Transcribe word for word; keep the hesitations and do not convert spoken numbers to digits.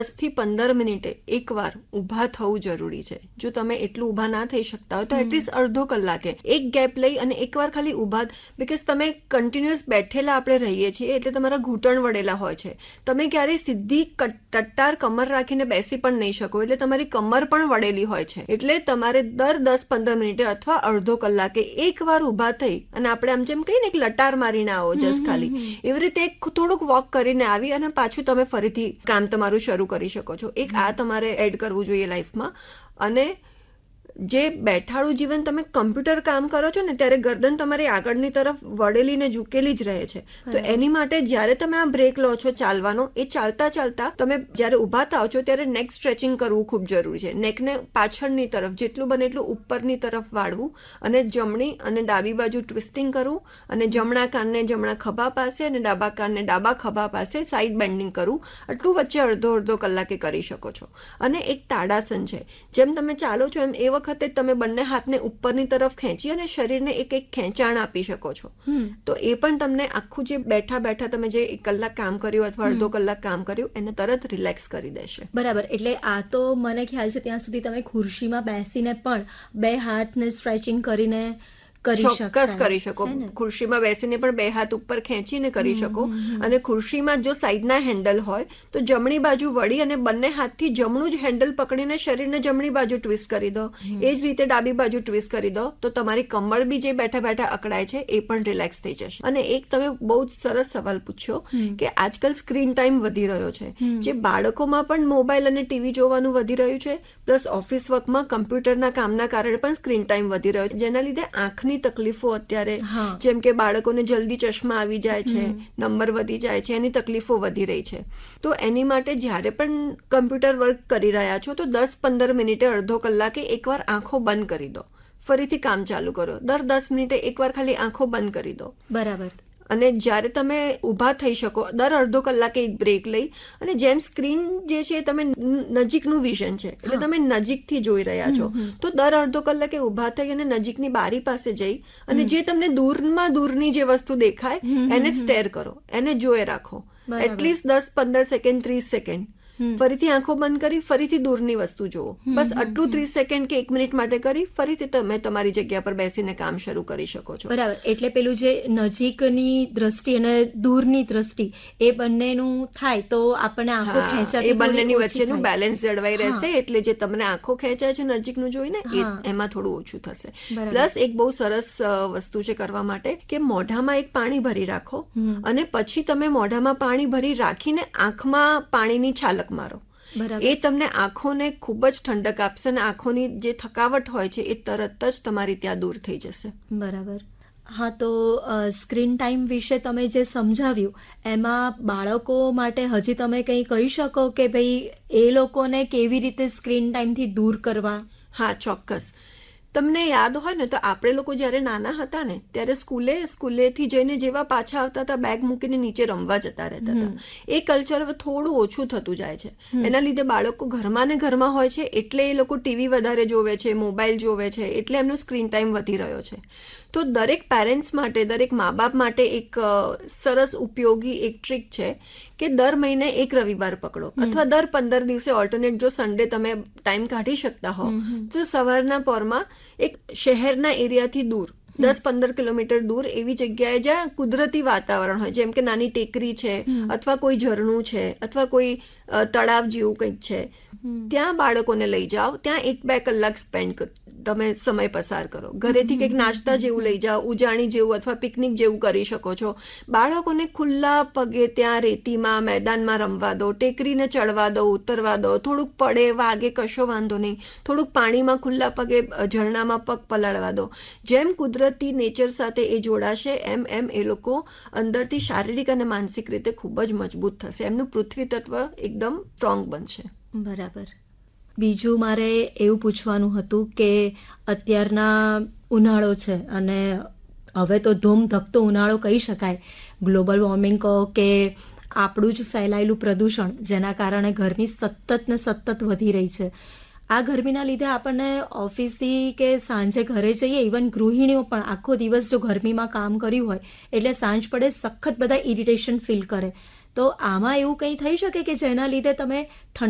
દસ થી પંદર મિનિટે એકવાર ઊભા થવું જરૂરી છે. જો તમે એટલું ઊભા ના થઈ શકતા હોય તો એટલીસ્ટ અડધો કલાકે એક ગેપ લઈ અને એકવાર ખાલી ઊભા, બીકોઝ તમે કન્ટિન્યુઅસ બેઠેલા આપણે રહીએ છીએ એટલે તમારા ઘૂંટણ વળેલા હોય છે. તમે ક્યારેય સીધી ટટ્ટાર કમર રાખીને બેસી પણ નહીં શકો, એટલે તમારી કમર પણ વળેલી હોય છે. એટલે તમારે દર દસ પંદર મિનિટે અથવા અડધો કલાકે એકવાર ઊભા થઈ અને આપણે આમ જેમ કહીએ ને એક લટાર મારીને આવો જસ્ટ ખાલી એવી રીતે એક થોડુંક વોક કરીને આવી અને પાછું તમે ફરીથી કામ તમારું શરૂ કરી શકો છો. એક આ તમારે એડ કરવું જોઈએ લાઈફમાં. અને જે બેઠાડું જીવન, તમે કમ્પ્યુટર કામ કરો છો ને ત્યારે ગરદન તમારી આગળની તરફ વળેલી ને ઝૂકેલી જ રહે છે. તો એની માટે જ્યારે તમે આ બ્રેક લો છો ચાલવાનો, એ ચાલતા ચાલતા તમે જ્યારે ઊભા થાઓ છો ત્યારે નેક સ્ટ્રેચિંગ કરવું ખૂબ જરૂરી છે. નેકને પાછળની તરફ જેટલું બને એટલું ઉપરની તરફ વાળવું અને જમણી અને ડાબી બાજુ ટ્વિસ્ટિંગ કરવું અને જમણા કાનને જમણા ખભા પાસે અને ડાબા કાનને ડાબા ખભા પાસે સાઈડ બેન્ડિંગ કરવું. આટલું વચ્ચે અડધો અડધો કલાકે કરી શકો છો. અને એક તાડાસન છે. જેમ તમે ચાલો છો એમ એ વખતે તમે બંને હાથને ઉપરની તરફ ખેંચી અને શરીરને એક એક ખેંચાણ આપી શકો છો. તો એ પણ તમને આખું જે બેઠા બેઠા તમે જે એક કલાક કામ કર્યું અથવા અડધો કલાક કામ કર્યું એને તરત રિલેક્સ કરી દેશે. બરાબર. એટલે આ તો મને ખ્યાલ છે ત્યાં સુધી તમે ખુરશીમાં બેસીને પણ બે હાથને સ્ટ્રેચિંગ કરીને ચોક્કસ કરી શકો. ખુરશીમાં બેસીને પણ બે હાથ ઉપર ખેંચીને કરી શકો. અને ખુરશીમાં જો સાઈડના હેન્ડલ હોય તો જમણી બાજુ વળી અને બંને હાથથી જમણું જ હેન્ડલ પકડીને શરીરને જમણી બાજુ ટ્વિસ્ટ કરી દો. એ જ રીતે ડાબી બાજુ ટ્વિસ્ટ કરી દો તો તમારી કમર બી જે બેઠા બેઠા અકળાય છે એ પણ રિલેક્સ થઈ જશે. અને એક તમે બહુ જ સરસ સવાલ પૂછ્યો કે આજકાલ સ્ક્રીન ટાઈમ વધી રહ્યો છે. જે બાળકોમાં પણ મોબાઈલ અને ટીવી જોવાનું વધી રહ્યું છે, પ્લસ ઓફિસ વર્કમાં કમ્પ્યુટરના કામના કારણે પણ સ્ક્રીન ટાઈમ વધી રહ્યો છે, જેના લીધે આંખની તકલીફો અત્યારે, જેમ કે બાળકોને જલ્દી ચશ્મા આવી જાય છે, નંબર વધી જાય છે, એની તકલીફો વધી રહી છે. તો એની માટે જ્યારે પણ કમ્પ્યુટર વર્ક કરી રહ્યા છો તો દસ પંદર મિનિટે અડધો કલાકે એકવાર આંખો બંધ કરી દો, ફરીથી કામ ચાલુ કરો. દર દસ મિનિટે એકવાર ખાલી આંખો બંધ કરી દો. બરાબર. અને જ્યારે તમે ઊભા થઈ શકો દર અડધો કલાકે એક બ્રેક લઈ અને જેમ સ્ક્રીન જે છે તમે નજીકનું વિઝન છે એટલે તમે નજીકથી જોઈ રહ્યા છો તો દર અડધો કલાકે ઊભા થઈ અને નજીકની બારી પાસે જઈ અને જે તમને દૂરમાં દૂરની જે વસ્તુ દેખાય એને સ્ટેર કરો, એને જોઈ રાખો એટલીસ્ટ દસ પંદર સેકન્ડ ત્રીસ સેકન્ડ. ફરીથી આંખો બંધ કરી ફરીથી દૂરની વસ્તુ જુઓ. બસ આટલું ત્રીસ સેકન્ડ કે એક મિનિટ માટે કરી ફરીથી તમે તમારી જગ્યા પર બેસીને કામ શરૂ કરી શકો છો. બરાબર. એટલે પેલું જે નજીકની દ્રષ્ટિ અને દૂરની દ્રષ્ટિ એ બંનેનું થાય તો આપણને આંખો ખેંચાતી, એ બંનેની વચ્ચેનું બેલેન્સ જળવાઈ રહેશે. એટલે જે તમને આંખો ખેંચાય છે નજીકનું જોઈને એમાં થોડું ઓછું થશે. પ્લસ એક બહુ સરસ વસ્તુ છે કરવા માટે કે મોઢામાં એક પાણી ભરી રાખો અને પછી તમે મોઢામાં પાણી ભરી રાખીને આંખમાં પાણીની છાલક મારો. એ તમને આંખોને ખૂબ જ ઠંડક આપશે અને આંખોની જે થકાવટ હોય છે એ તરત જ તમારી ત્યાં દૂર થઈ જશે. બરાબર. હા, તો સ્ક્રીન ટાઈમ વિશે તમે જે સમજાવ્યું એમાં બાળકો માટે હજી તમે કંઈ કહી શકો કે ભાઈ એ લોકોને કેવી રીતે સ્ક્રીન ટાઈમથી દૂર કરવા? હા, ચોક્કસ. તમને યાદ હોય ને તો આપણે લોકો જ્યારે નાના હતા ને ત્યારે સ્કૂલે સ્કૂલેથી જઈને જેવા પાછા આવતા હતા બેગ મૂકીને નીચે રમવા જતા રહેતા હતા. એ કલ્ચર હવે થોડું ઓછું થતું જાય છે. એના લીધે બાળકો ઘરમાં ને ઘરમાં હોય છે એટલે એ લોકો ટીવી વધારે જોવે છે, મોબાઈલ જોવે છે, એટલે એમનો સ્ક્રીન ટાઈમ વધી રહ્યો છે. તો દરેક પેરેન્ટ્સ માટે, દરેક મા બાપ માટે એક સરસ ઉપયોગી એક ટ્રીક છે કે દર મહિને એક રવિવાર પકડો અથવા દર પંદર દિવસે ઓલ્ટરનેટ, જો સન્ડે તમે ટાઈમ કાઢી શકતા હો તો સવારના પોરમાં એક શહેરના એરિયાથી દૂર દસ પંદર કિલોમીટર દૂર એવી જગ્યાએ જ્યાં કુદરતી વાતાવરણ હોય, જેમ કે નાની ટેકરી છે અથવા કોઈ ઝરણું છે અથવા કોઈ તળાવ જેવું કંઈક છે, ત્યાં બાળકોને લઈ જાઓ. ત્યાં એક બે કલાક સ્પેન્ડ તમે સમય પસાર કરો. ઘરેથી કંઈક નાસ્તા જેવું લઈ જાઓ, ઉજાણી જેવું અથવા પિકનિક જેવું કરી શકો છો. બાળકોને ખુલ્લા પગે ત્યાં રેતીમાં મેદાનમાં રમવા દો, ટેકરીને ચડવા દો, ઉતરવા દો, થોડુંક પડે વાગે કશો વાંધો નહીં, થોડુંક પાણીમાં ખુલ્લા પગે ઝરણામાં પગ પલાળવા દો. જેમ કુદરતી નેચર સાથે એ જોડાશે એમ એમ એ લોકો અંદરથી શારીરિક અને માનસિક રીતે ખૂબ જ મજબૂત થશે. એમનું પૃથ્વી તત્વ એકદમ સ્ટ્રોંગ બનશે. બરાબર. બીજું મારે એવું પૂછવાનું હતું કે અત્યારના ઉનાળો છે અને હવે તો ધૂમ ધકતો ઉનાળો કહી શકાય. ગ્લોબલ વોર્મિંગ કહો કે આપણું જ ફેલાયેલું પ્રદૂષણ જેના કારણે ગરમી સતત ને સતત વધી રહી છે. આ ગરમીના લીધે આપણને ઓફિસથી કે સાંજે ઘરે જઈએ, ઇવન ગૃહિણીઓ પણ આખો દિવસ જો ગરમીમાં કામ કર્યું હોય એટલે સાંજ પડે સખત બધા ઇરિટેશન ફીલ કરે. તો આમાં એવું કંઈ થઈ શકે કે જેના લીધે તમે